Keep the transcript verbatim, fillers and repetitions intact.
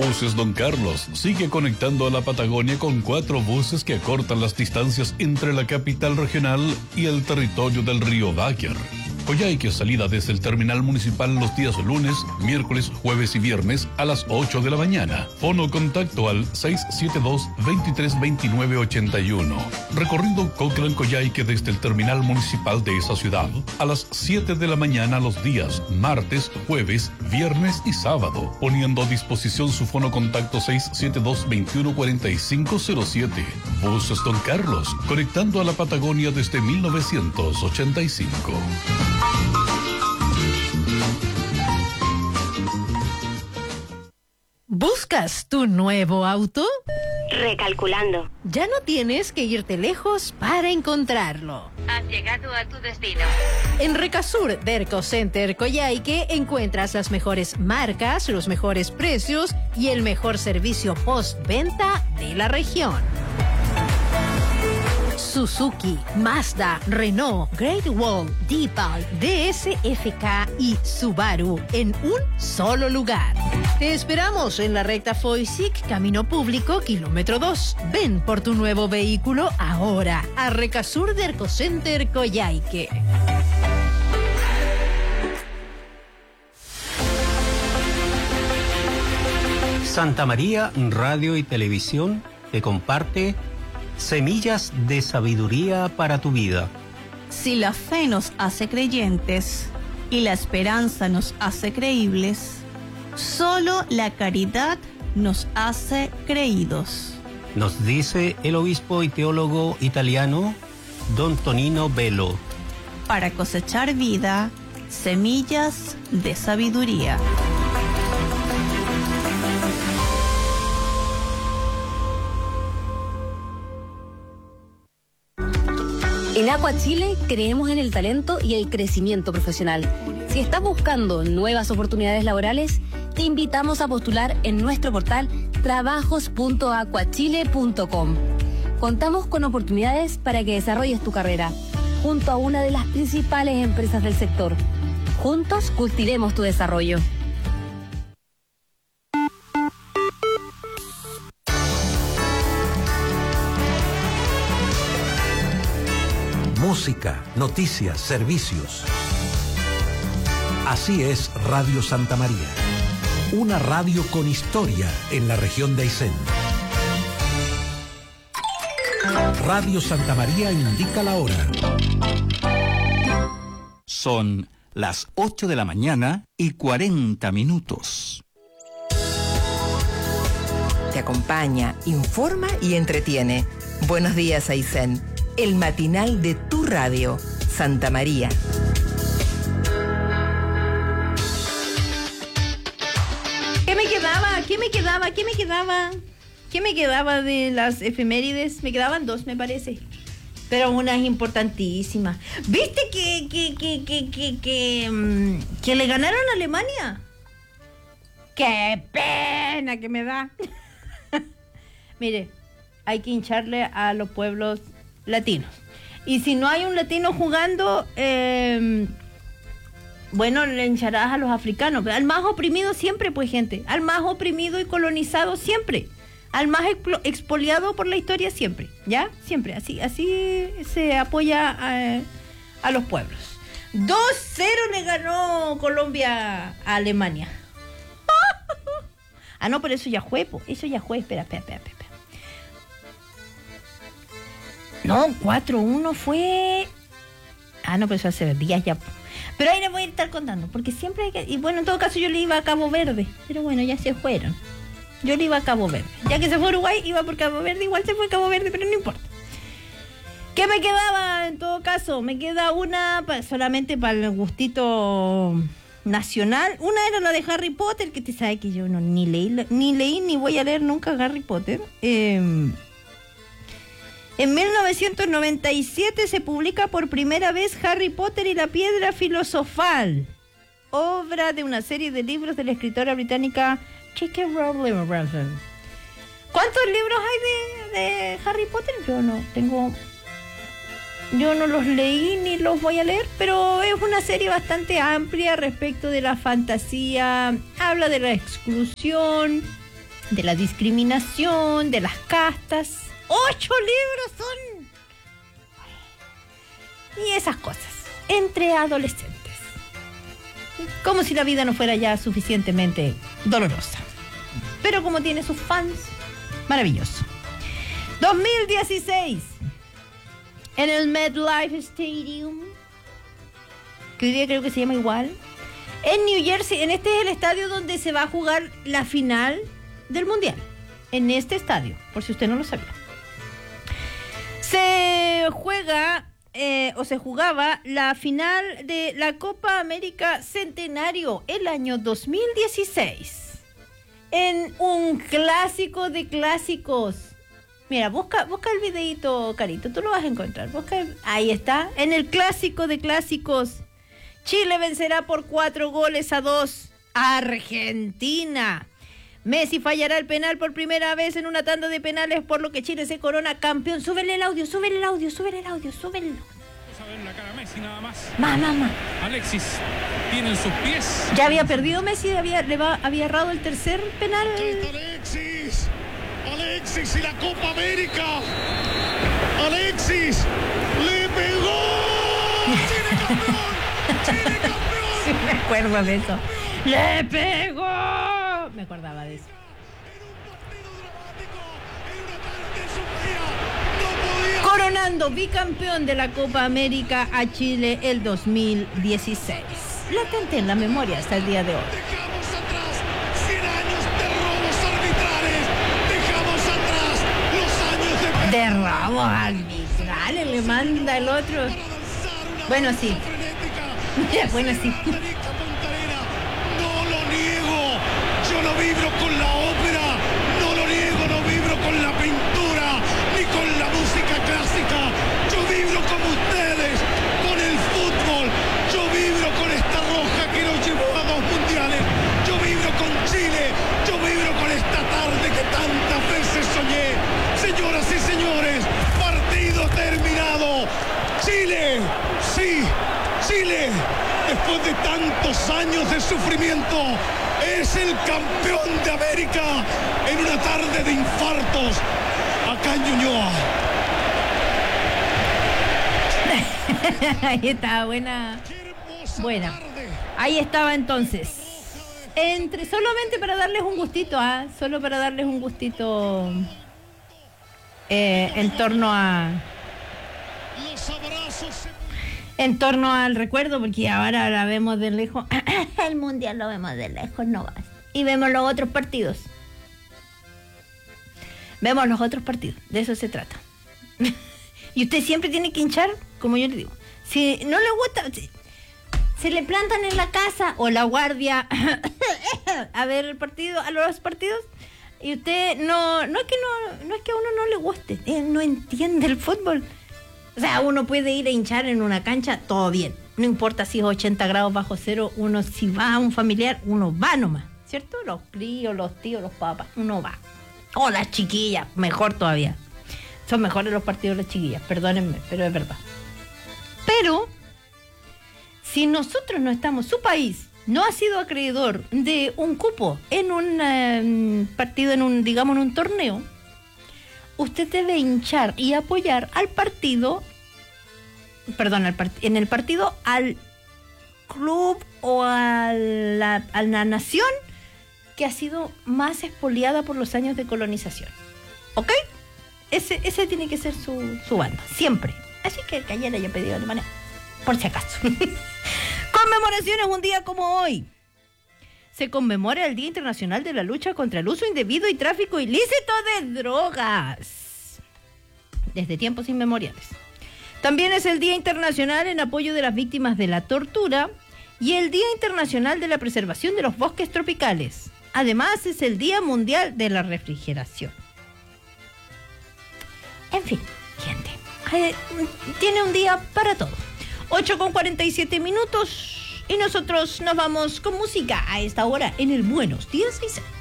Buses Don Carlos sigue conectando a la Patagonia con cuatro buses que acortan las distancias entre la capital regional y el territorio del río Báquer. Coyhaique, salida desde el terminal municipal los días lunes, miércoles, jueves y viernes a las ocho de la mañana. Fono contacto al seis siete dos, veintitrés veintinueve ochenta y uno. Recorrido Cochrane-Coyhaique desde el terminal municipal de esa ciudad a las siete de la mañana los días martes, jueves, viernes y sábado. Poniendo a disposición su fono contacto seis siete dos, veintiuno cuarenta y cinco cero siete. Buses Don Carlos, conectando a la Patagonia desde mil novecientos ochenta y cinco. ¿Buscas tu nuevo auto? Recalculando. Ya no tienes que irte lejos para encontrarlo. Has llegado a tu destino. En Recasur Derco Center Coyhaique encuentras las mejores marcas, los mejores precios y el mejor servicio postventa de la región. Suzuki, Mazda, Renault, Great Wall, Deepal, D S F K y Subaru en un solo lugar. Te esperamos en la recta Foysic, Camino Público, kilómetro dos. Ven por tu nuevo vehículo ahora a Recasur Derco Center Coyhaique. Santa María Radio y Televisión te comparte Semillas de Sabiduría para tu Vida. Si la fe nos hace creyentes y la esperanza nos hace creíbles, solo la caridad nos hace creídos. Nos dice el obispo y teólogo italiano Don Tonino Bello. Para cosechar vida, semillas de sabiduría. En Aqua Chile creemos en el talento y el crecimiento profesional. Si estás buscando nuevas oportunidades laborales, te invitamos a postular en nuestro portal trabajos punto aquachile punto com. Contamos con oportunidades para que desarrolles tu carrera junto a una de las principales empresas del sector. Juntos cultivemos tu desarrollo. Música, noticias, servicios. Así es Radio Santa María, una radio con historia en la región de Aysén. Radio Santa María indica la hora. Son las ocho de la mañana y cuarenta minutos. Te acompaña, informa y entretiene. Buenos días, Aysén. El matinal de tu radio, Santa María. ¿Qué me quedaba? ¿Qué me quedaba? ¿Qué me quedaba? ¿Qué me quedaba de las efemérides? Me quedaban dos, me parece. Pero una es importantísima. ¿Viste que, que, que, que, que, que, que le ganaron a Alemania? ¡Qué pena que me da! Mire, hay que hincharle a los pueblos latinos. Y si no hay un latino jugando, eh, bueno, le hincharás a los africanos. Al más oprimido siempre, pues, gente. Al más oprimido y colonizado siempre. Al más explo- expoliado por la historia siempre. ¿Ya? Siempre. Así, así se apoya a, a los pueblos. dos cero le ganó Colombia a Alemania. Ah, no, pero eso ya fue, po. Eso ya fue. Espera, espera, espera, espera. No, cuatro uno fue... Ah, no, pero eso hace días ya. Pero ahí les voy a estar contando, porque siempre hay que... Y bueno, en todo caso yo le iba a Cabo Verde, pero bueno, ya se fueron. Yo le iba a Cabo Verde. Ya que se fue a Uruguay, iba por Cabo Verde, igual se fue a Cabo Verde, pero no importa. ¿Qué me quedaba en todo caso? Me queda una pa, solamente para el gustito nacional. Una era la de Harry Potter, que te sabe que yo no ni leí, ni leí ni voy a leer nunca Harry Potter. Eh... En mil novecientos noventa y siete se publica por primera vez Harry Potter y la Piedra Filosofal, obra de una serie de libros de la escritora británica J K Rowling. ¿Cuántos libros hay de, de Harry Potter? Yo no tengo... Yo no los leí ni los voy a leer, pero es una serie bastante amplia respecto de la fantasía, habla de la exclusión, de la discriminación, de las castas. ¡Ocho libros son! Y esas cosas, entre adolescentes. Como si la vida no fuera ya suficientemente dolorosa. Pero como tiene sus fans, maravilloso. dos mil dieciséis, en el MetLife Stadium, que hoy día creo que se llama igual, en New Jersey. En este es el estadio donde se va a jugar la final del Mundial. En este estadio, por si usted no lo sabía. Se juega, eh, o se jugaba la final de la Copa América Centenario el año dos mil dieciséis. En un clásico de clásicos. Mira, busca, busca el videito, Carito, tú lo vas a encontrar. Busca el, ahí está, en el clásico de clásicos. Chile vencerá por cuatro goles a dos a Argentina. Messi fallará el penal por primera vez en una tanda de penales, por lo que Chile se corona campeón. Súbele el audio, súbele el audio, súbele el audio, súbele el audio. Vamos a ver la cara a Messi nada más. Más, más, más. Alexis tiene en sus pies. Ya había perdido Messi, había, le va, había errado el tercer penal. Alexis, Alexis y la Copa América. Alexis le pegó. Chile campeón, Chile campeón. Sí, me acuerdo de eso. Le pegó. Me acordaba de eso. Coronando bicampeón de la Copa América a Chile el dos mil dieciséis. Latente en la memoria hasta el día de hoy. Dejamos atrás cien años de robos arbitrales. Dejamos atrás los años de... De robos arbitrales, le manda el otro. Bueno, sí. Bueno, sí. No lo niego. Yo no vibro con la ópera. No lo niego, no vibro con la pintura. Ni con la música clásica. Yo vibro como ustedes. Con el fútbol. Yo vibro con esta roja que nos llevó a dos mundiales. Yo vibro con Chile. Yo vibro con esta tarde que tantas veces soñé. Señoras y señores, partido terminado. Chile, sí, Chile, después de tantos años de sufrimiento, es el campeón de América en una tarde de infartos acá en Ñuñoa. Ahí estaba, buena. Buena. Ahí estaba entonces. Entre, solamente para darles un gustito, ¿ah? ¿eh? Solo para darles un gustito eh, en torno a... En torno al recuerdo, porque ahora la vemos de lejos. El mundial lo vemos de lejos, no va. Y vemos los otros partidos. Vemos los otros partidos, de eso se trata. Y usted siempre tiene que hinchar, como yo le digo. Si no le gusta, si, se le plantan en la casa o la guardia a ver el partido, a los partidos, y usted no, no es que no, no es que a uno no le guste, él no entiende el fútbol. O sea, uno puede ir a hinchar en una cancha, todo bien. No importa si es ochenta grados bajo cero, uno si va a un familiar, uno va nomás, ¿cierto? Los críos, los tíos, los papás, uno va. O las chiquillas, mejor todavía. Son mejores los partidos de las chiquillas, perdónenme, pero es verdad. Pero, si nosotros no estamos, su país no ha sido acreedor de un cupo en un eh, partido, en un, digamos, en un torneo, usted debe hinchar y apoyar al partido, perdón, al part, en el partido al club o a la, a la nación que ha sido más expoliada por los años de colonización. ¿Ok? Ese, ese tiene que ser su, su banda, siempre. Así que que ayer haya pedido de manera, por si acaso. Conmemoraciones un día como hoy. Se conmemora el Día Internacional de la Lucha contra el Uso Indebido y Tráfico Ilícito de Drogas, desde tiempos inmemoriales. También es el Día Internacional en apoyo de las víctimas de la tortura y el Día Internacional de la Preservación de los Bosques Tropicales. Además, es el Día Mundial de la Refrigeración. En fin, gente, eh, tiene un día para todo. ocho con cuarenta y siete minutos. Y nosotros nos vamos con música a esta hora en el Buenos Días, Isaac.